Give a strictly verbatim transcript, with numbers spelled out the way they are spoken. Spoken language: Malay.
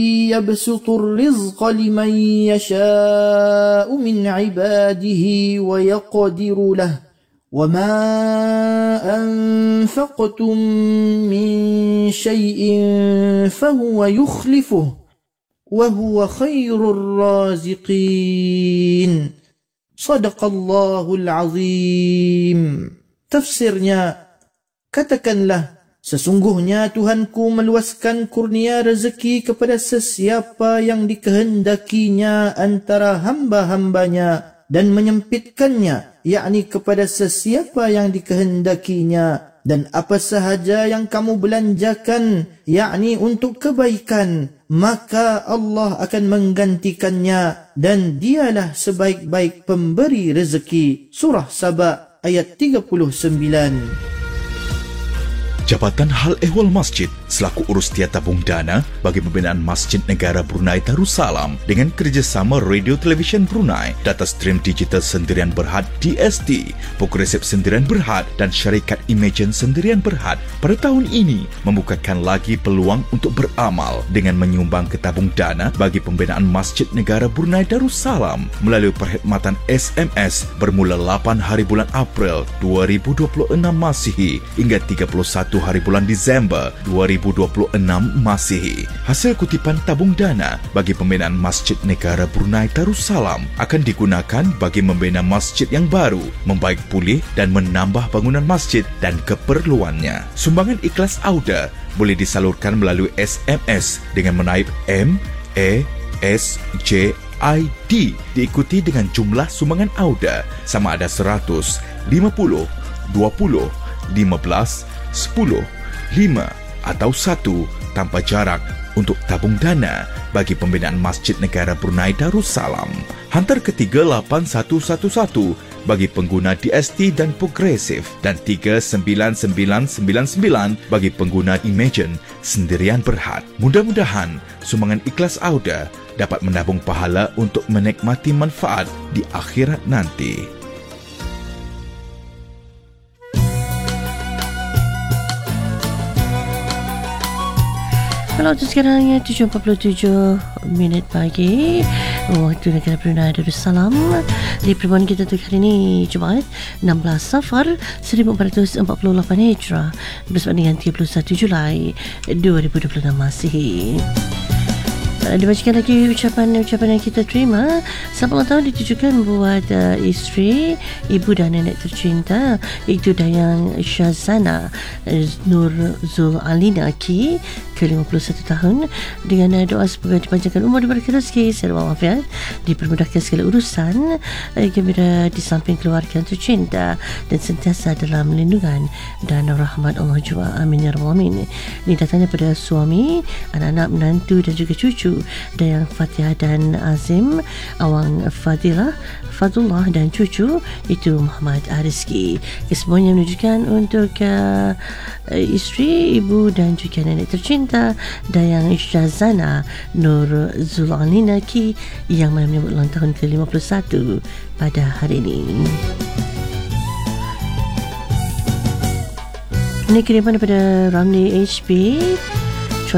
يبسط الرزق لمن يشاء من عباده ويقدر له وما أنفقتم من شيء فهو يخلفه وهو خير الرازقين. Sadaqallahul Azim. Tafsirnya, katakanlah, sesungguhnya Tuhanku meluaskan kurnia rezeki kepada sesiapa yang dikehendakinya antara hamba-hambanya dan menyempitkannya, yakni kepada sesiapa yang dikehendakinya, dan apa sahaja yang kamu belanjakan, yakni untuk kebaikan, maka Allah akan menggantikannya dan dialah sebaik-baik pemberi rezeki. Surah Saba ayat tiga puluh sembilan. Jabatan Hal Ehwal Masjid selaku urus tiada tabung dana bagi pembinaan Masjid Negara Brunei Darussalam dengan kerjasama Radio Television Brunei, Data Stream Digital Sendirian Berhad D S T, Progresif Sendirian Berhad dan Syarikat Imagine Sendirian Berhad pada tahun ini membukakan lagi peluang untuk beramal dengan menyumbang ke tabung dana bagi pembinaan Masjid Negara Brunei Darussalam melalui perkhidmatan S M S bermula lapan hari bulan April dua ribu dua puluh enam Masihi hingga tiga puluh satu hari bulan Disember dua ribu dua puluh enam Masihi. Hasil kutipan tabung dana bagi pembinaan Masjid Negara Brunei Darussalam akan digunakan bagi membina masjid yang baru, membaik pulih dan menambah bangunan masjid dan keperluannya. Sumbangan ikhlas Auda boleh disalurkan melalui S M S dengan menaip M A S J I D diikuti dengan jumlah sumbangan Auda sama ada seratus, lima puluh, dua puluh, lima belas, sepuluh, lima atau satu tanpa jarak untuk tabung dana bagi pembinaan Masjid Negara Brunei Darussalam. Hantar ke tiga lapan satu satu satu bagi pengguna D S T dan Progresif dan tiga sembilan sembilan sembilan sembilan bagi pengguna Imagine Sendirian Berhad. Mudah-mudahan sumbangan ikhlas Auda dapat menabung pahala untuk menikmati manfaat di akhirat nanti. Kalau tu sekarang tujuh empat puluh tujuh minit pagi waktu negara Brunei Darussalam. Di pertemuan kita untuk hari ini Jumaat enam belas Safar seribu empat ratus empat puluh lapan Hijrah bersama dengan tiga puluh satu Julai dua ribu dua puluh enam Masihi. Dibacakan lagi ucapan-ucapan yang kita terima. Selamat ulang tahun ditujukan buat uh, isteri, ibu dan nenek tercinta iaitu Dayang Syazana Nur Zul Alina Ki ke lima puluh satu tahun dengan uh, doa semoga dipanjangkan umur, diberkahi rezeki serta walafiat, dipermudahkan segala urusan, uh, gembira di samping keluarga yang tercinta dan sentiasa dalam lindungan dan rahmat Allah jua. Amin ya rabbal alamin. Ini datangnya pada suami, anak-anak, menantu dan juga cucu Dayang Fatihah dan Azim, Awang Fadilah, Fadullah dan cucu itu Muhammad Arizki. Kesemuanya menunjukkan untuk uh, isteri, ibu dan juga nenek tercinta Dayang Syazana Nur Zulalina Ki yang menyambut ulang tahun ke lima puluh satu pada hari ini. Ini kiriman daripada Ramli H P.